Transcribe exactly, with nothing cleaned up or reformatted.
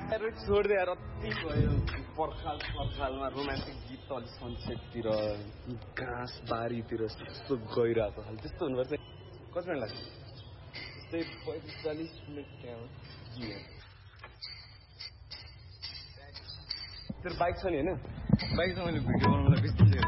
छोड्दै यार अति भयो पर्खाल पर्खालमा रोमान्टिक गीत त अलिक सनसेटतिर घाँस बारीतिर यस्तो गइरहेको खाले त्यस्तो हुनुपर्छ कति मिनट लाग्छ त्यस्तै पैँतिस चालिस मिनट त्यहाँ तेरो बाइक छ नि होइन बाइक छ मैले भिडियो बनाउनलाई बेसी